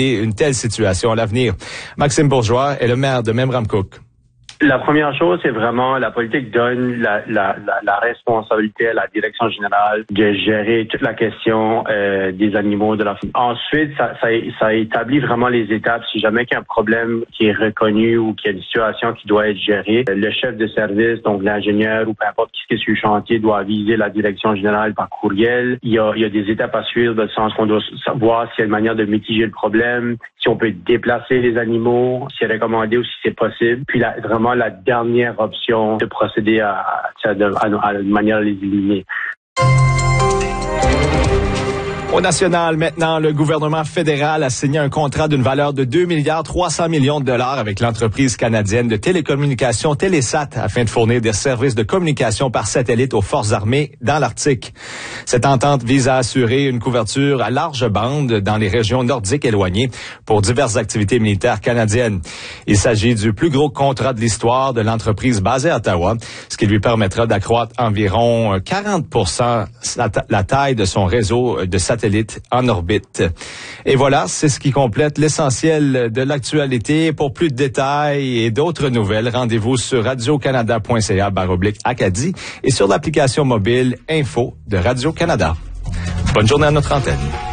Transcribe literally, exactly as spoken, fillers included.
éviter une telle situation à l'avenir. Maxime Bourgeois est le maire de Memramcook. La première chose, c'est vraiment la politique donne la, la, la, la responsabilité à la direction générale de gérer toute la question euh, des animaux de la famille. Ensuite, ça, ça, ça établit vraiment les étapes. Si jamais il y a un problème qui est reconnu ou qu'il y a une situation qui doit être gérée, le chef de service, donc l'ingénieur ou peu importe qui est sur le chantier, doit aviser la direction générale par courriel. Il y a, il y a des étapes à suivre dans le sens qu'on doit savoir s'il y a une manière de mitiger le problème, si on peut déplacer les animaux, si c'est recommandé ou si c'est possible. Puis là, vraiment la dernière option de procéder à, à, à, à une manière de les éliminer. Au national, maintenant, le gouvernement fédéral a signé un contrat d'une valeur de deux milliards trois cents millions de dollars avec l'entreprise canadienne de télécommunications Télésat afin de fournir des services de communication par satellite aux forces armées dans l'Arctique. Cette entente vise à assurer une couverture à large bande dans les régions nordiques éloignées pour diverses activités militaires canadiennes. Il s'agit du plus gros contrat de l'histoire de l'entreprise basée à Ottawa, ce qui lui permettra d'accroître environ quarante pour cent la taille de son réseau de satellites en orbite. Et voilà, c'est ce qui complète l'essentiel de l'actualité. Pour plus de détails et d'autres nouvelles, rendez-vous sur radio-canada point c a barre oblique Acadie et sur l'application mobile Info de Radio-Canada. Bonne journée à notre antenne.